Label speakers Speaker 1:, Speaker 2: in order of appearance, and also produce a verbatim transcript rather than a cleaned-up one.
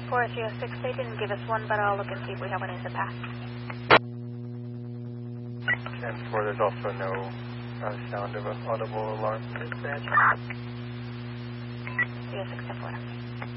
Speaker 1: four three oh six, they didn't give us one, but I'll look and see if we have one in the past.
Speaker 2: ten four, there's also no uh, sound of an audible alarm.
Speaker 1: three oh six to four.